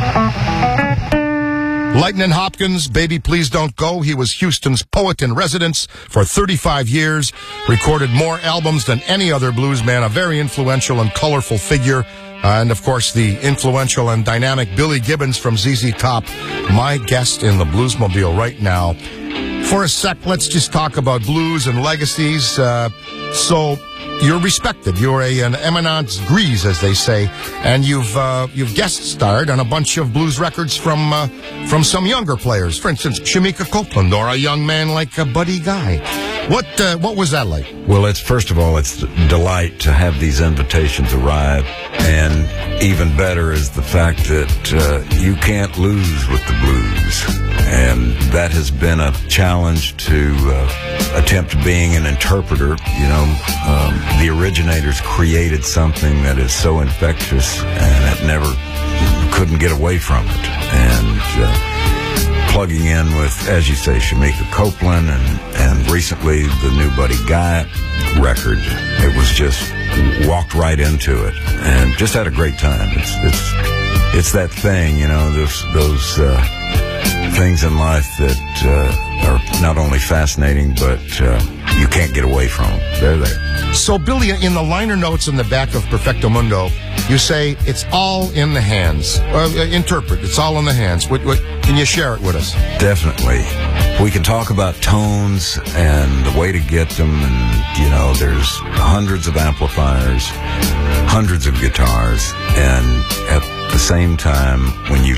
Lightnin' Hopkins, Baby Please Don't Go. He was Houston's poet in residence for 35 years, recorded more albums than any other bluesman, a very influential and colorful figure. And, of course, the influential and dynamic Billy Gibbons from ZZ Top, my guest in the Bluesmobile right now. For a sec, let's just talk about blues and legacies. So you're respected. You're an eminence grise, as they say, and you've guest starred on a bunch of blues records from some younger players. For instance, Shemekia Copeland, or a young man like Buddy Guy. What was that like? Well, first of all, it's a delight to have these invitations arrive, and even better is the fact that you can't lose with the blues, and that has been a challenge to attempt being an interpreter. You know, the originators created something that is so infectious, and it never couldn't get away from it. And plugging in with, as you say, Shemekia Copeland, and recently the new Buddy Guy record, it was just walked right into it, and just had a great time. It's that thing, you know, those things in life that are not only fascinating, but you can't get away from them. They're there. So, Billy, in the liner notes in the back of Perfecto Mundo, you say it's all in the hands. Interpret, it's all in the hands. What can you share it with us? Definitely. We can talk about tones and the way to get them, and, you know, there's hundreds of amplifiers, hundreds of guitars, and at the same time, when you